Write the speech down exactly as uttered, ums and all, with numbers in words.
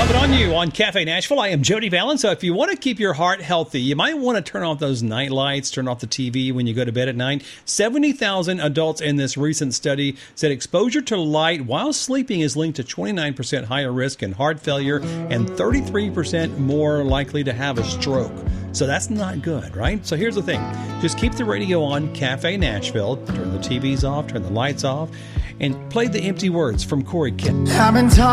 Jumping on you on Cafe Nashville. I am Jody Valen. So if you want to keep your heart healthy, you might want to turn off those night lights, turn off the T V when you go to bed at night. seventy thousand adults in this recent study said exposure to light while sleeping is linked to twenty-nine percent higher risk in heart failure and thirty-three percent more likely to have a stroke. So that's not good, right? So here's the thing. Just keep the radio on Cafe Nashville, turn the T Vs off, turn the lights off, and play the empty words from Corey Kent.